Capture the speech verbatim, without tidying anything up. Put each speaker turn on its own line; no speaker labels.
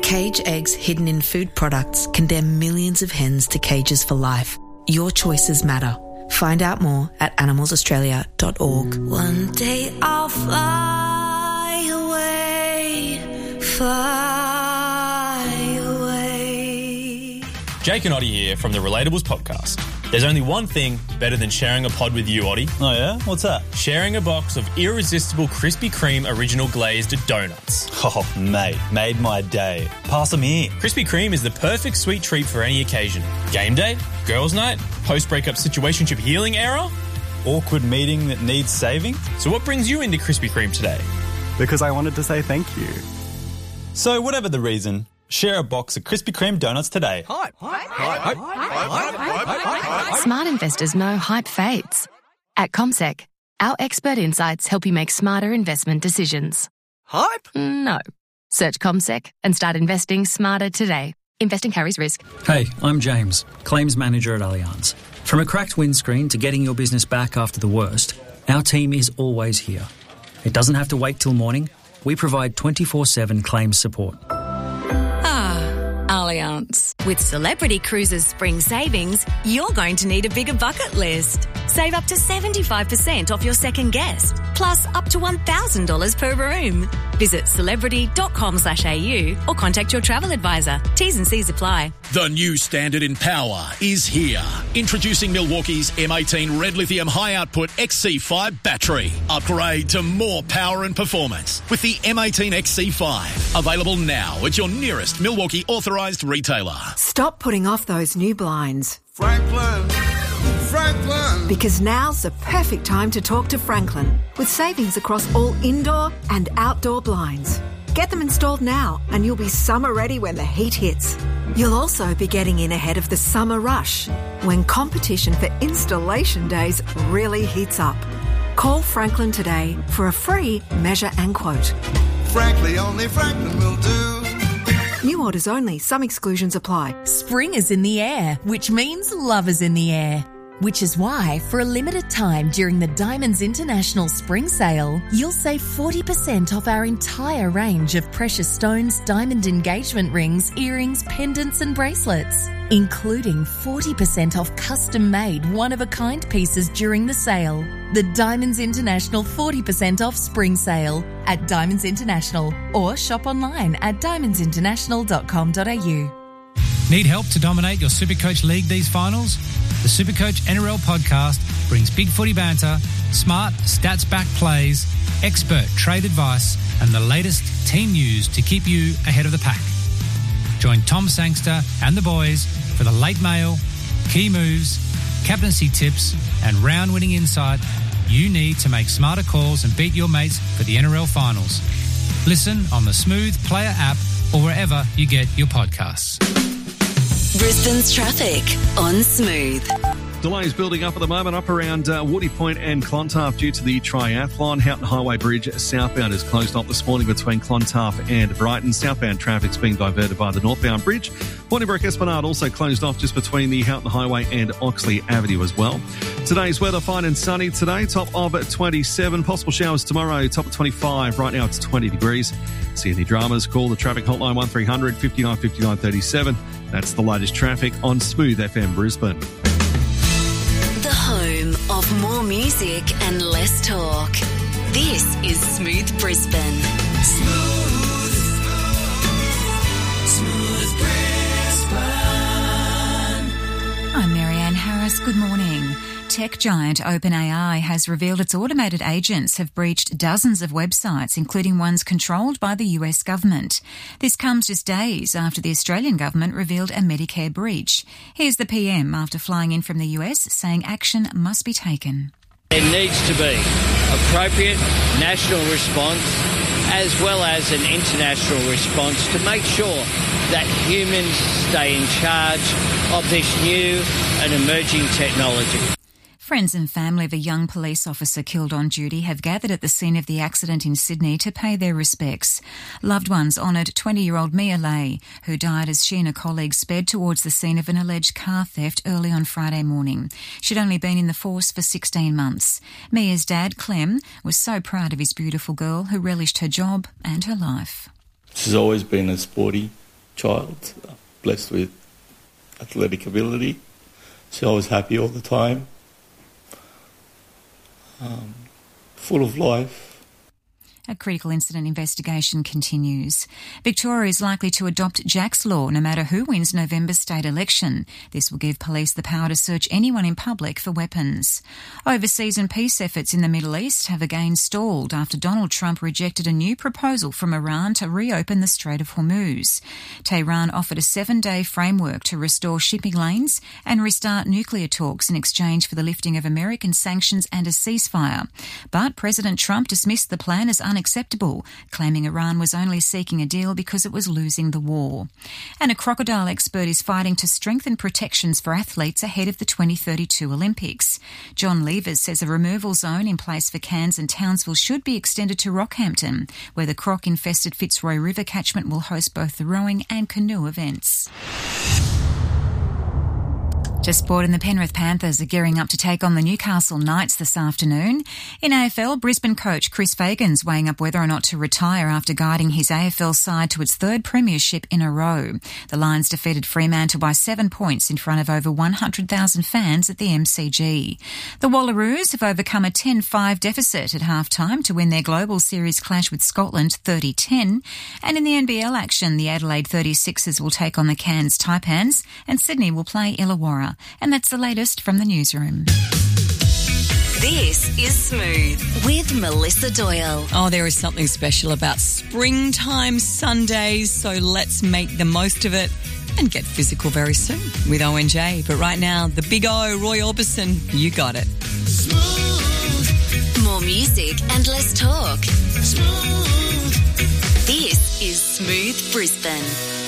Cage eggs hidden in food products condemn millions of hens to cages for life. Your choices matter. Find out more at animals australia dot org.
One day I'll fly away, fly away.
Jake and Oddie here from the Relatables podcast. There's only one thing better than sharing a pod with you, Oddie.
Oh yeah? What's that?
Sharing a box of irresistible Krispy Kreme original glazed donuts.
Oh, mate, made my day. Pass them here.
Krispy Kreme is the perfect sweet treat for any occasion. Game day, girls' night, post-breakup situationship healing era.
Awkward meeting that needs saving.
So what brings you into Krispy Kreme today?
Because I wanted to say thank you.
So whatever the reason, share a box of Krispy Kreme donuts today.
Hype. Hype. Hype. Hype. Hype.
Smart investors know hype fades. At CommSec, our expert insights help you make smarter investment decisions.
Hype?
No. Search CommSec and start investing smarter today. Investing carries risk.
Hey, I'm James, Claims Manager at Allianz. From a cracked windscreen to getting your business back after the worst, our team is always here. It doesn't have to wait till morning. We provide twenty-four seven claims support.
Allianz. With Celebrity Cruises Spring Savings, you're going to need a bigger bucket list. Save up to seventy-five percent off your second guest, plus up to one thousand dollars per room. Visit celebrity.com slash AU or contact your travel advisor. T's and C's apply.
The new standard in power is here. Introducing Milwaukee's M eighteen Red Lithium High Output X C five battery. Upgrade to more power and performance with the M eighteen X C five. Available now at your nearest Milwaukee authorised retailer.
Stop putting off those new blinds.
Franklin, Franklin.
Because now's the perfect time to talk to Franklin, with savings across all indoor and outdoor blinds. Get them installed now and you'll be summer ready when the heat hits. You'll also be getting in ahead of the summer rush, when competition for installation days really heats up. Call Franklin today for a free measure and quote.
Frankly, only Franklin will do.
New orders only. Some exclusions apply.
Spring is in the air, which means love is in the air. Which is why, for a limited time during the Diamonds International Spring Sale, you'll save forty percent off our entire range of precious stones, diamond engagement rings, earrings, pendants and bracelets, including forty percent off custom-made, one-of-a-kind pieces during the sale. The Diamonds International forty percent off Spring Sale at Diamonds International, or shop online at diamonds international dot com dot a u.
Need help to dominate your Supercoach League these finals? The Supercoach N R L podcast brings big footy banter, smart, stats-backed plays, expert trade advice, and the latest team news to keep you ahead of the pack. Join Tom Sangster and the boys for the late mail, key moves, captaincy tips, and round-winning insight you need to make smarter calls and beat your mates for the N R L finals. Listen on the Smooth Player app or wherever you get your podcasts.
Brisbane's traffic on Smooth.
Delays building up at the moment up around uh, Woody Point and Clontarf due to the triathlon. Houghton Highway Bridge southbound is closed off this morning between Clontarf and Brighton. Southbound traffic's being diverted by the northbound bridge. Bolingbroke Esplanade also closed off just between the Houghton Highway and Oxley Avenue as well. Today's weather fine and sunny today, top of twenty-seven. Possible showers tomorrow, top of twenty-five. Right now it's twenty degrees. See any dramas, call the traffic hotline one three hundred fifty-nine fifty-nine thirty-seven. That's the latest traffic on Smooth F M Brisbane.
The home of more music and less talk. This is Smooth Brisbane.
Smooth, smooth Brisbane.
I'm Marianne Harris. Good morning. Tech giant OpenAI has revealed its automated agents have breached dozens of websites, including ones controlled by the U S government. This comes just days after the Australian government revealed a Medicare breach. Here's the P M after flying in from the U S saying action must be taken.
There needs to be appropriate national response as well as an international response to make sure that humans stay in charge of this new and emerging technology.
Friends and family of a young police officer killed on duty have gathered at the scene of the accident in Sydney to pay their respects. Loved ones honoured twenty-year-old Mia Lay, who died as she and a colleague sped towards the scene of an alleged car theft early on Friday morning. She'd only been in the force for sixteen months. Mia's dad, Clem, was so proud of his beautiful girl who relished her job and her life.
She's always been a sporty, child, blessed with athletic ability. So I was happy all the time, um, full of life.
A critical incident investigation continues. Victoria is likely to adopt Jack's Law no matter who wins November's state election. This will give police the power to search anyone in public for weapons. Overseas and peace efforts in the Middle East have again stalled after Donald Trump rejected a new proposal from Iran to reopen the Strait of Hormuz. Tehran offered a seven-day framework to restore shipping lanes and restart nuclear talks in exchange for the lifting of American sanctions and a ceasefire. But President Trump dismissed the plan as unacceptable, claiming Iran was only seeking a deal because it was losing the war. And a crocodile expert is fighting to strengthen protections for athletes ahead of the twenty thirty-two Olympics. John Levers says a removal zone in place for Cairns and Townsville should be extended to Rockhampton, where the croc-infested Fitzroy River catchment will host both the rowing and canoe events. To sport, in the Penrith Panthers are gearing up to take on the Newcastle Knights this afternoon. In A F L, Brisbane coach Chris Fagan's weighing up whether or not to retire after guiding his A F L side to its third premiership in a row. The Lions defeated Fremantle by seven points in front of over one hundred thousand fans at the M C G. The Wallaroos have overcome a ten five deficit at half-time to win their Global Series clash with Scotland thirty ten. And in the N B L action, the Adelaide thirty-sixers will take on the Cairns Taipans and Sydney will play Illawarra. And that's the latest from the newsroom.
This is Smooth with Melissa Doyle.
Oh, there is something special about springtime Sundays, so let's make the most of it and get physical very soon with O N J. But right now, the big O, Roy Orbison, you got it.
Smooth. More music and less talk. Smooth. This is Smooth Brisbane.